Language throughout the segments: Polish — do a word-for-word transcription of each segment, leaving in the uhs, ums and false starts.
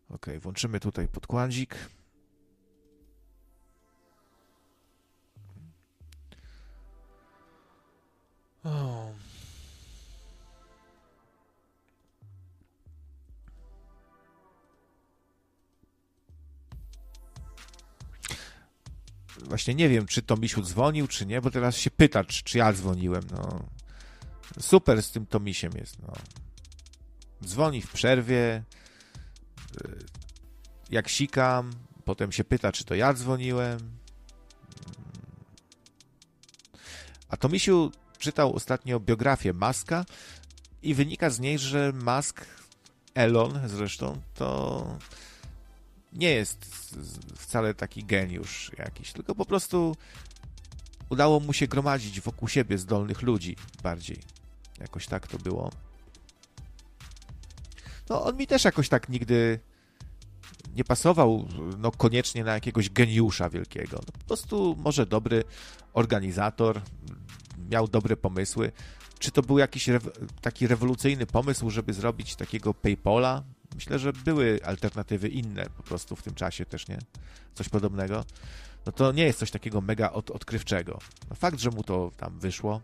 Ok, włączymy tutaj podkładzik. O. Właśnie nie wiem, czy Tomisiu dzwonił, czy nie, bo teraz się pyta, czy, czy ja dzwoniłem. No. Super z tym Tomisiem jest. No. Dzwoni w przerwie, jak sikam, potem się pyta, czy to ja dzwoniłem. A Tomisiu czytał ostatnio biografię Muska i wynika z niej, że Musk, Elon zresztą, to nie jest wcale taki geniusz jakiś, tylko po prostu udało mu się gromadzić wokół siebie zdolnych ludzi bardziej. Jakoś tak to było. No on mi też jakoś tak nigdy nie pasował no koniecznie na jakiegoś geniusza wielkiego. No, po prostu może dobry organizator, miał dobre pomysły. Czy to był jakiś rew- taki rewolucyjny pomysł, żeby zrobić takiego PayPala? Myślę, że były alternatywy inne po prostu w tym czasie też, nie? Coś podobnego. No to nie jest coś takiego mega od- odkrywczego. No fakt, że mu to tam wyszło.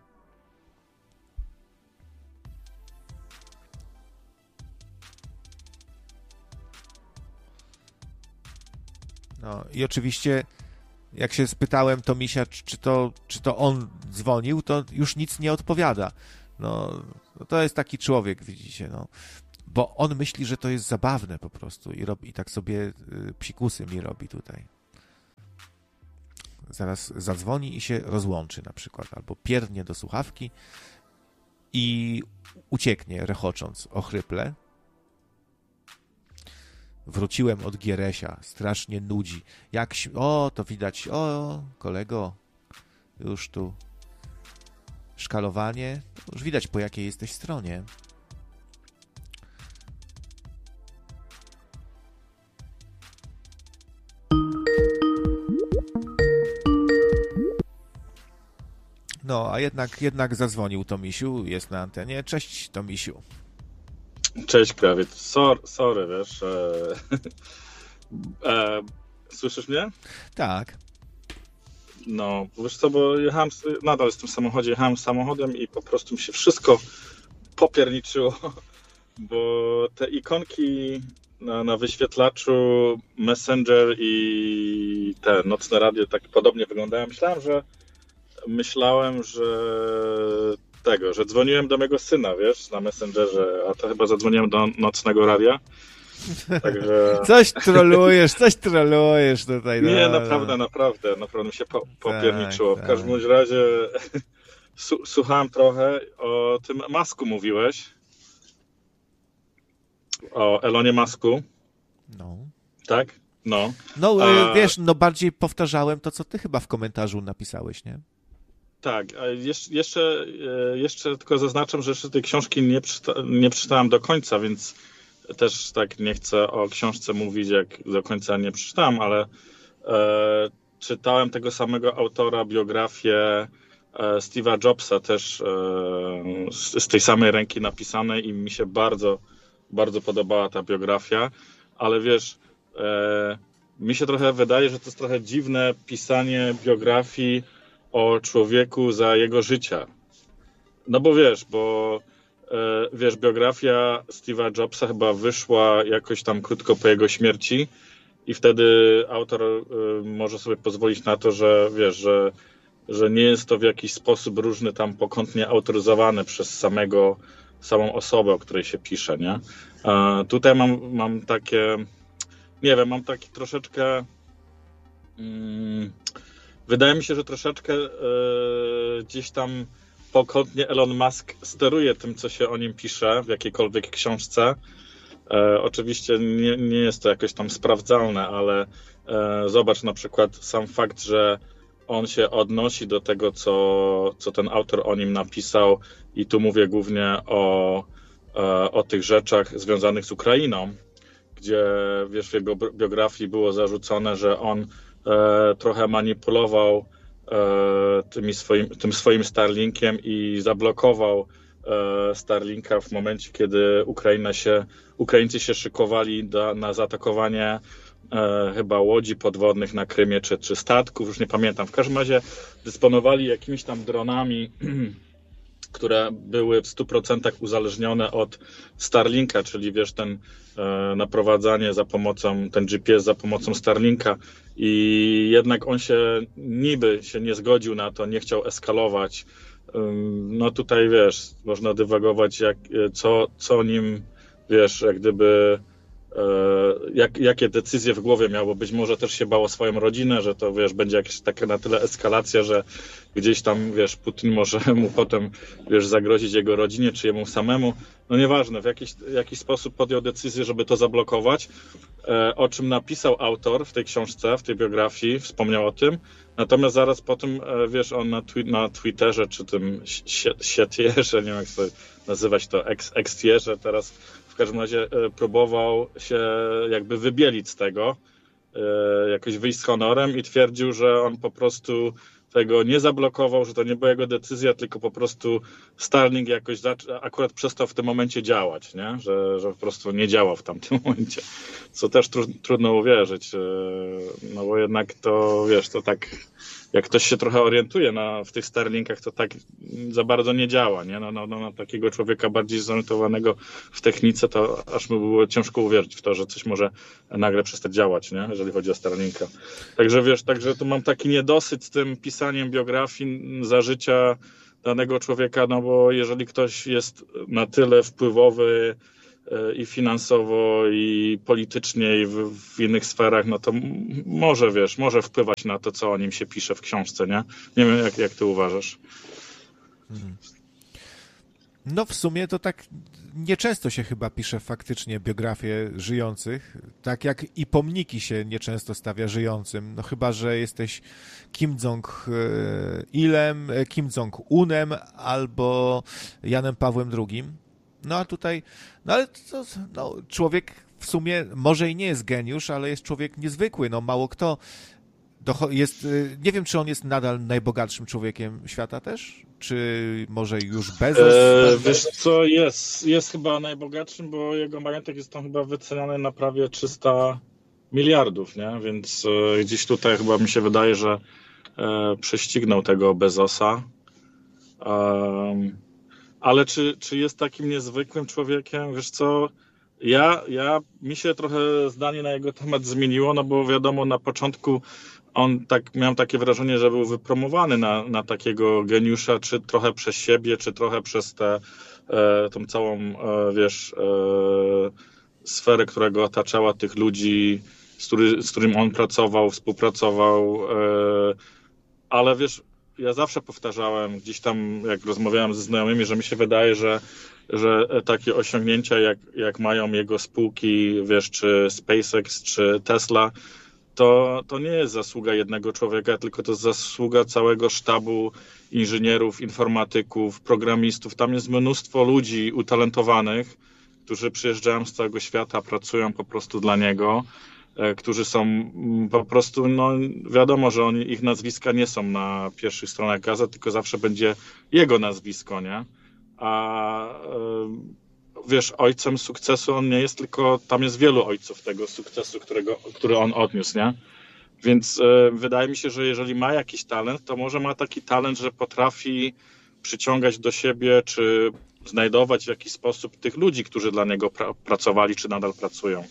No i oczywiście jak się spytałem Tomisia, czy to, czy to on dzwonił, to już nic nie odpowiada. No, no to jest taki człowiek, widzicie, no. Bo on myśli, że to jest zabawne po prostu i, robi, i tak sobie y, psikusy mi robi tutaj. Zaraz zadzwoni i się rozłączy na przykład, albo pierdnie do słuchawki i ucieknie, rechocząc ochryple. Wróciłem od Gieresia, strasznie nudzi. Jak, o, to widać, o, kolego, już tu szkalowanie, już widać po jakiej jesteś stronie. No, a jednak, jednak zadzwonił Tomisiu, jest na antenie. Cześć, Tomisiu. Cześć, Krawiec. Sorry, sorry, wiesz. E, e, słyszysz mnie? Tak. No, wiesz co, bo jechałem, nadal jestem w samochodzie, jechałem samochodem i po prostu mi się wszystko popierniczyło, bo te ikonki na, na wyświetlaczu Messenger i te nocne radio tak podobnie wyglądają. Myślałem, że myślałem, że tego, że dzwoniłem do mego syna, wiesz, na Messengerze, a to chyba zadzwoniłem do nocnego radia. Także... Coś trolujesz, coś trolujesz tutaj. Nie, no, naprawdę, no. naprawdę, naprawdę mi się po, popierniczyło. Tak, w każdym tak. razie su, słuchałem trochę, o tym Musku mówiłeś. O Elonie Musku. No. Tak? No. No, a... wiesz, no bardziej powtarzałem to, co ty chyba w komentarzu napisałeś, nie? Tak, a jeszcze, jeszcze, jeszcze tylko zaznaczam, że jeszcze tej książki nie, przeczyta, nie przeczytałem do końca, więc też tak nie chcę o książce mówić, jak do końca nie przeczytałem, ale e, czytałem tego samego autora biografię e, Steve'a Jobsa, też e, z, z tej samej ręki napisanej i mi się bardzo, bardzo podobała ta biografia, ale wiesz, e, mi się trochę wydaje, że to jest trochę dziwne pisanie biografii o człowieku za jego życia. No bo wiesz, bo e, wiesz, biografia Steve'a Jobsa chyba wyszła jakoś tam krótko po jego śmierci i wtedy autor e, może sobie pozwolić na to, że wiesz, że, że nie jest to w jakiś sposób różny tam pokątnie autoryzowane przez samego, samą osobę, o której się pisze, nie? E, tutaj mam, mam takie, nie wiem, mam taki troszeczkę mm, wydaje mi się, że troszeczkę e, gdzieś tam pokątnie Elon Musk steruje tym, co się o nim pisze w jakiejkolwiek książce. E, oczywiście nie, nie jest to jakoś tam sprawdzalne, ale e, zobacz na przykład sam fakt, że on się odnosi do tego, co, co ten autor o nim napisał i tu mówię głównie o, e, o tych rzeczach związanych z Ukrainą, gdzie wiesz, w jego biografii było zarzucone, że on E, trochę manipulował e, tymi swoim, tym swoim Starlinkiem i zablokował Starlinka w momencie, kiedy Ukraina się, Ukraińcy się szykowali do, na zaatakowanie e, chyba łodzi podwodnych na Krymie, czy, czy statków, już nie pamiętam. W każdym razie dysponowali jakimiś tam dronami, które były w stu procentach uzależnione od Starlinka, czyli wiesz, ten e, naprowadzanie za pomocą, ten G P S za pomocą Starlinka, i jednak on się niby się nie zgodził na to, nie chciał eskalować. No tutaj, wiesz, można dywagować, jak, co, co nim, wiesz, jak gdyby, jak, jakie decyzje w głowie miało. Być może też się bało swoją rodzinę, że to, wiesz, będzie jakaś taka na tyle eskalacja, że gdzieś tam, wiesz, Putin może mu potem, wiesz, zagrozić jego rodzinie, czy jemu samemu. No nieważne, w jakiś, jakiś sposób podjął decyzję, żeby to zablokować, o czym napisał autor w tej książce, w tej biografii, wspomniał o tym. Natomiast zaraz po tym, wiesz, on na, twi- na Twitterze, czy tym sietierze, nie wiem jak to nazywać, to ekstierze teraz, w każdym razie próbował się jakby wybielić z tego, jakoś wyjść z honorem i twierdził, że on po prostu tego nie zablokował, że to nie była jego decyzja, tylko po prostu Starlink jakoś zac- akurat przestał w tym momencie działać, nie? Że, że po prostu nie działał w tamtym momencie, co też tru- trudno uwierzyć, no bo jednak to, wiesz, to tak, jak ktoś się trochę orientuje na, w tych Starlinkach, to tak za bardzo nie działa, nie? No, no, no, na takiego człowieka bardziej zorientowanego w technice, to aż mu było ciężko uwierzyć w to, że coś może nagle przestać działać, nie? Jeżeli chodzi o Starlinka. Także wiesz, także tu mam taki niedosyt z tym pisaniem biografii za życia danego człowieka, no bo jeżeli ktoś jest na tyle wpływowy i finansowo, i politycznie, i w, w innych sferach, no to m- może, wiesz, może wpływać na to, co o nim się pisze w książce, nie? Nie wiem, jak, jak ty uważasz. No w sumie to tak nieczęsto się chyba pisze faktycznie biografię żyjących, tak jak i pomniki się nieczęsto stawia żyjącym, no chyba że jesteś Kim Jong-ilem, Kim Jong-unem albo Janem Pawłem drugim. No a tutaj, no ale to, no, człowiek w sumie może i nie jest geniusz, ale jest człowiek niezwykły, no mało kto docho- jest, nie wiem, czy on jest nadal najbogatszym człowiekiem świata też, czy może już Bezos? E, wiesz co, jest, jest chyba najbogatszym, bo jego majątek jest tam chyba wyceniany na prawie trzysta miliardów, nie? Więc e, gdzieś tutaj chyba mi się wydaje, że e, prześcignął tego Bezosa. Um, Ale czy, czy jest takim niezwykłym człowiekiem? Wiesz co, ja, ja, mi się trochę zdanie na jego temat zmieniło, no bo wiadomo, na początku on tak, miałem takie wrażenie, że był wypromowany na, na takiego geniusza, czy trochę przez siebie, czy trochę przez tę e, tą całą, e, wiesz, e, sferę, która go otaczała, tych ludzi, z, który, z którym on pracował, współpracował, e, ale wiesz, ja zawsze powtarzałem gdzieś tam, jak rozmawiałem ze znajomymi, że mi się wydaje, że, że takie osiągnięcia, jak, jak mają jego spółki, wiesz, czy SpaceX, czy Tesla, to, to nie jest zasługa jednego człowieka, tylko to jest zasługa całego sztabu inżynierów, informatyków, programistów. Tam jest mnóstwo ludzi utalentowanych, którzy przyjeżdżają z całego świata, pracują po prostu dla niego, którzy są po prostu, no wiadomo, że oni, ich nazwiska nie są na pierwszych stronach gazet, tylko zawsze będzie jego nazwisko, nie? A wiesz, ojcem sukcesu on nie jest, tylko tam jest wielu ojców tego sukcesu, którego, który on odniósł, nie? Więc e, wydaje mi się, że jeżeli ma jakiś talent, to może ma taki talent, że potrafi przyciągać do siebie, czy znajdować w jakiś sposób tych ludzi, którzy dla niego pra- pracowali, czy nadal pracują.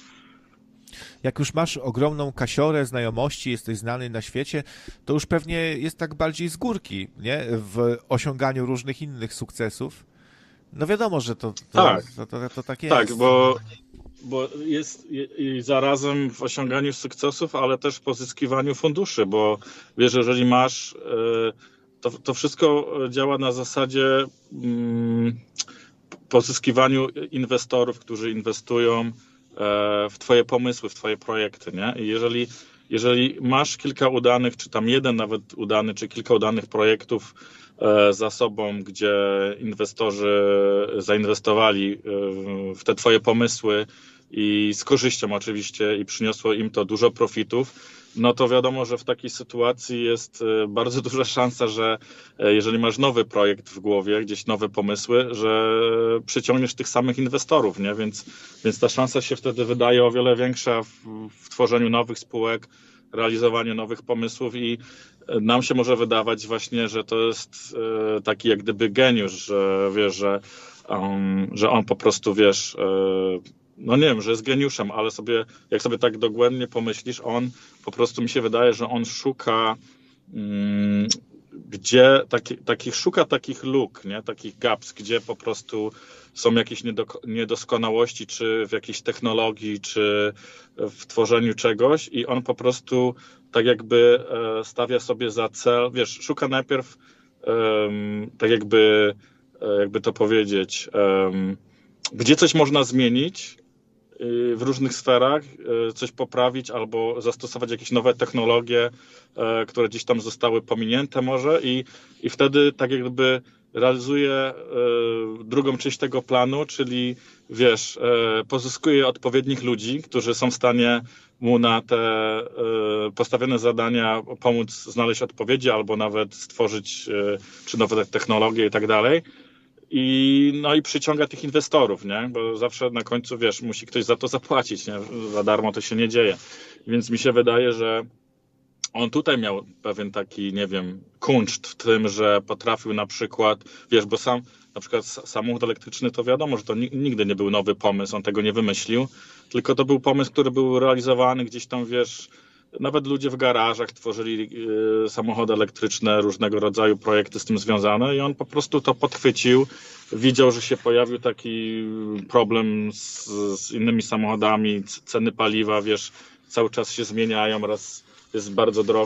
Jak już masz ogromną kasiorę znajomości, jesteś znany na świecie, to już pewnie jest tak bardziej z górki, nie? W osiąganiu różnych innych sukcesów. No wiadomo, że to, to, tak. to, to, to tak jest. Tak, bo, bo jest i zarazem w osiąganiu sukcesów, ale też w pozyskiwaniu funduszy, bo wiesz, jeżeli masz, to, to wszystko działa na zasadzie mm, pozyskiwaniu inwestorów, którzy inwestują w twoje pomysły, w twoje projekty, nie? I jeżeli, jeżeli masz kilka udanych, czy tam jeden nawet udany, czy kilka udanych projektów za sobą, gdzie inwestorzy zainwestowali w te twoje pomysły i z korzyścią oczywiście i przyniosło im to dużo profitów, no to wiadomo, że w takiej sytuacji jest bardzo duża szansa, że jeżeli masz nowy projekt w głowie, gdzieś nowe pomysły, że przyciągniesz tych samych inwestorów, nie? Więc, więc ta szansa się wtedy wydaje o wiele większa w, w tworzeniu nowych spółek, realizowaniu nowych pomysłów i nam się może wydawać właśnie, że to jest taki jak gdyby geniusz, że wiesz, że, um, że on po prostu, wiesz, no nie wiem, że jest geniuszem, ale sobie, jak sobie tak dogłębnie pomyślisz, on po prostu mi się wydaje, że on szuka um, gdzie, taki, takich, szuka takich luk, nie? Takich gaps, gdzie po prostu są jakieś niedoskonałości, czy w jakiejś technologii, czy w tworzeniu czegoś i on po prostu tak jakby stawia sobie za cel, wiesz, szuka najpierw um, tak jakby, jakby to powiedzieć, um, gdzie coś można zmienić w różnych sferach, coś poprawić albo zastosować jakieś nowe technologie, które gdzieś tam zostały pominięte może i, i wtedy tak jakby realizuje drugą część tego planu, czyli wiesz, pozyskuje odpowiednich ludzi, którzy są w stanie mu na te postawione zadania pomóc znaleźć odpowiedzi albo nawet stworzyć czy nowe technologie i tak dalej. I, no i przyciąga tych inwestorów, nie? Bo zawsze na końcu, wiesz, musi ktoś za to zapłacić, nie? Za darmo to się nie dzieje. Więc mi się wydaje, że on tutaj miał pewien taki, nie wiem, kunszt w tym, że potrafił na przykład, wiesz, bo sam, na przykład samochód elektryczny to wiadomo, że to nigdy nie był nowy pomysł, on tego nie wymyślił, tylko to był pomysł, który był realizowany gdzieś tam, wiesz, nawet ludzie w garażach tworzyli y, samochody elektryczne, różnego rodzaju projekty z tym związane i on po prostu to podchwycił. Widział, że się pojawił taki problem z, z innymi samochodami, ceny paliwa, wiesz, cały czas się zmieniają, raz jest bardzo drogo.